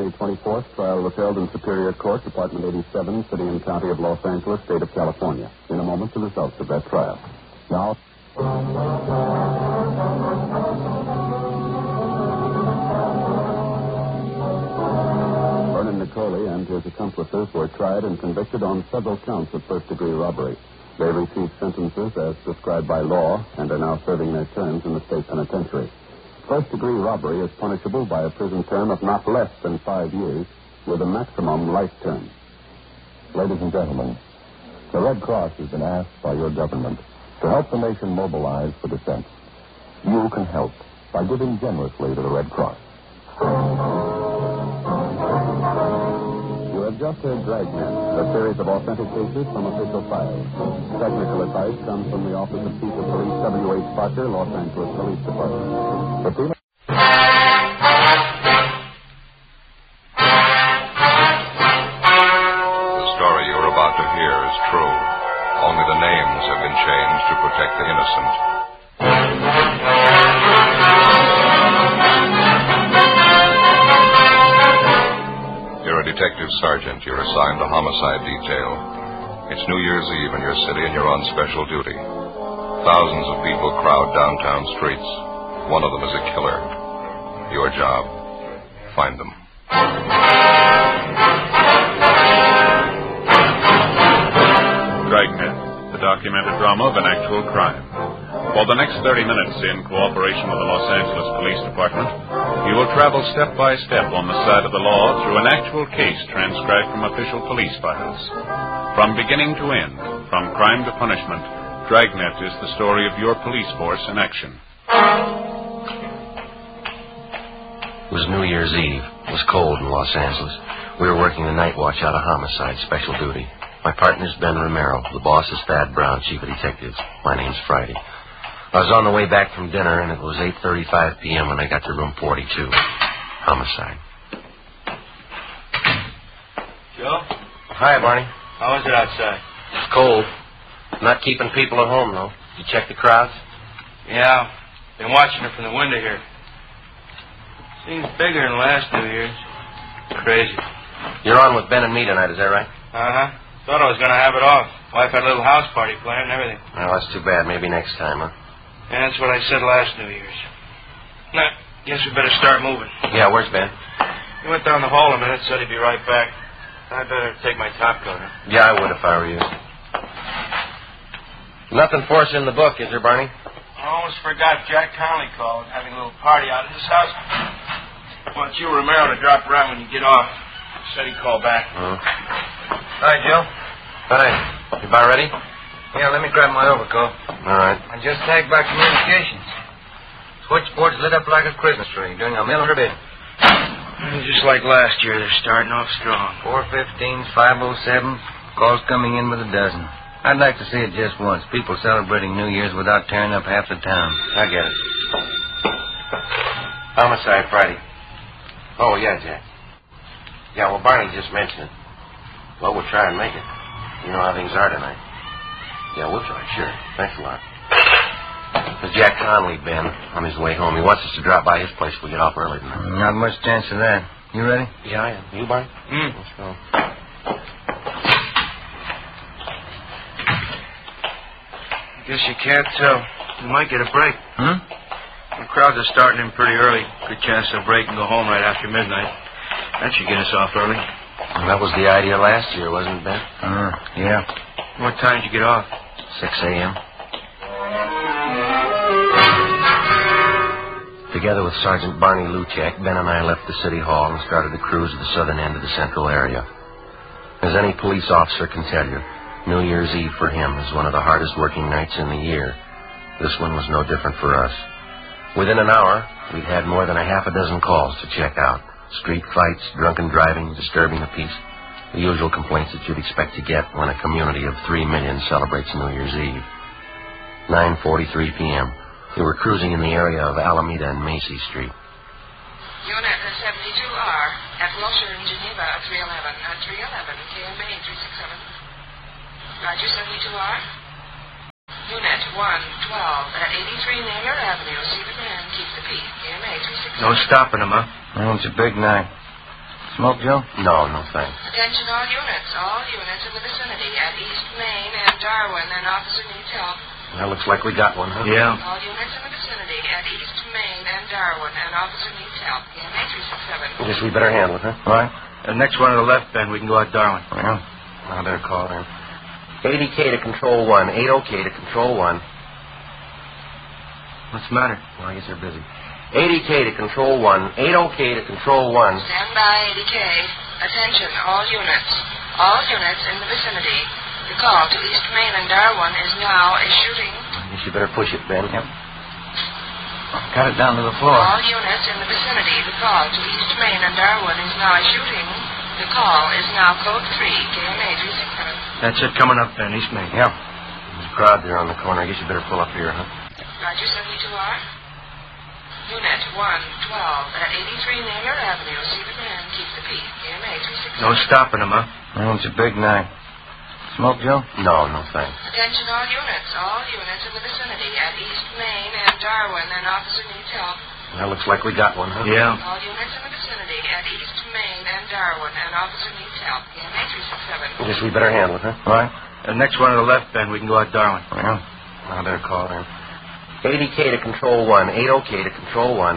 May 24th, trial was held in Superior Court, Department 87, City and County of Los Angeles, State of California. In a moment, the results of that trial. Now... Vernon Nicoli and his accomplices were tried and convicted on several counts of first-degree robbery. They received sentences as prescribed by law and are now serving their terms in the state penitentiary. First-degree robbery is punishable by a prison term of not less than 5 years, with a maximum life term. Ladies and gentlemen, the Red Cross has been asked by your government to help the nation mobilize for defense. You can help by giving generously to the Red Cross. You have just heard Dragnet, a series of authentic cases from official files. Technical advice comes from the Office of Chief of Police W.H. Parker, Los Angeles Police Department. The story you're about to hear is true. Only the names have been changed to protect the innocent. You're a detective sergeant. You're assigned to homicide detail. It's New Year's Eve in your city and you're on special duty. Thousands of people crowd downtown streets. One of them is a killer. Your job, find them. Dragnet, the documented drama of an actual crime. For the next 30 minutes, in cooperation with the Los Angeles Police Department, you will travel step by step on the side of the law through an actual case transcribed from official police files. From beginning to end, from crime to punishment, Dragnet is the story of your police force in action. It was New Year's Eve. It was cold in Los Angeles. We were working the night watch out of homicide, special duty. My partner's Ben Romero. The boss is Thad Brown, chief of detectives. My name's Friday. I was on the way back from dinner, and it was 8:35 p.m. when I got to room 42. Homicide. Joe? Hi, Barney. How is it outside? It's cold. Not keeping people at home, though. You check the crowds? Yeah, been watching it from the window here. Seems bigger than last New Year's. Crazy. You're on with Ben and me tonight, is that right? Uh-huh. Thought I was going to have it off. Wife had a little house party planned and everything. Well, that's too bad. Maybe next time, huh? Yeah, that's what I said last New Year's. Nah, guess we better start moving. Yeah, where's Ben? He went down the hall a minute, said he'd be right back. I'd better take my top coat, huh? Yeah, I would if I were you. Nothing for us in the book, is there, Barney? I almost forgot Jack Conley called, having a little party out at his house. Wants you, Romero, to drop around when you get off. Said he'd call back. Hi, Joe. Hi. You about ready? Yeah, let me grab my overcoat. All right. I just tagged back communications. Switchboard's lit up like a Christmas tree. Doing a mill or bid. Just like last year, they're starting off strong. 415s, 507. Calls coming in with a dozen. I'd like to see it just once. People celebrating New Year's without tearing up half the town. I get it. Homicide Friday. Oh, yeah, Jack. Yeah, well, Barney just mentioned it. Well, we'll try and make it. You know how things are tonight. Yeah, we'll try, sure. Thanks a lot. There's Jack Conley, Ben, on his way home. He wants us to drop by his place if we get off early tonight. Not much chance of that. You ready? Yeah, I am. You, Barney? Let's go. Guess you can't tell. You might get a break. The crowds are starting in pretty early. Good chance they'll break and go home right after midnight. That should get us off early. Well, that was the idea last year, wasn't it, Ben? Yeah. What time did you get off? 6 a.m. Together with Sergeant Barney Luchak, Ben and I left the city hall and started to cruise to the southern end of the central area. As any police officer can tell you, New Year's Eve for him is one of the hardest working nights in the year. This one was no different for us. Within an hour, we'd had more than a half a dozen calls to check out. Street fights, drunken driving, disturbing the peace. The usual complaints that you'd expect to get when a community of 3 million celebrates New Year's Eve. 9:43 p.m. We were cruising in the area of Alameda and Macy Street. Unit 72R at Wilshire in Geneva at 311. At 311, KMA 367. Roger, 72R. Unit 112 at 83 Naylor Avenue. See the man, keep the peace. KMA 367. No stopping them, huh? Well, it's a big night. Smoke, Joe? No, no thanks. Attention all units. All units in the vicinity at East Main and Darwin. An officer needs help. That looks like we got one, huh? Yeah. All units in the vicinity at East Main and Darwin. An officer needs help. EMA 367. Guess we better handle it, huh? Right. The next one to the left, Ben. We can go out Darwin. Well, I better call in. 80K to Control 1. 80K to Control 1. What's the matter? Well, I guess they're busy. 80K to Control 1. 80K to Control 1. Stand by 80K. Attention all units. All units in the vicinity. The call to East Main and Darwin is now a shooting. I guess you better push it, Ben. Yep. Got it down to the floor. All units in the vicinity. The call to East Main and Darwin is now a shooting. The call is now code 3, KMA 367. That's it coming up, Ben. East Main. Yeah. There's a crowd there on the corner. I guess you better pull up here, huh? Roger, 72R. Unit 112 at 83 Naylor Avenue. See the man. Keep the peace. KMA 367. No stopping him, huh? Well, it's a big night. Smoke, Joe? No, no thanks. Attention all units. All units in the vicinity at East Main and Darwin. An officer needs help. That looks like we got one, huh? Yeah. All units in the vicinity at East Main and Darwin. An officer needs help. EMA 367. Guess we better handle it, huh? Right. The next one to the left, Ben. We can go out Darwin. Well, I better call in. 80K to Control 1. 80K to Control 1.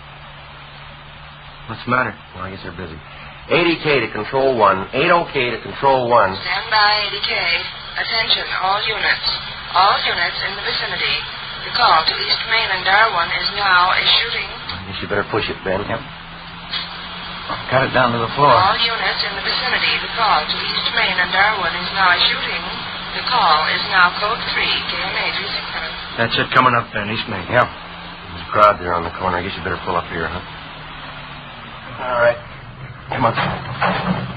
What's the matter? Well, I guess they're busy. 80K to Control 1. 80K to Control 1. Stand by 80K. Attention all units. All units in the vicinity. The call to East Main and Darwin is now a shooting. I guess you better push it, Ben. Yep. Got it down to the floor. All units in the vicinity. The call to East Main and Darwin is now a shooting. The call is now code 3, KMA 367. That's it coming up, Ben. East Main. Yeah. There's a crowd there on the corner. I guess you better pull up here, huh? All right. Come on.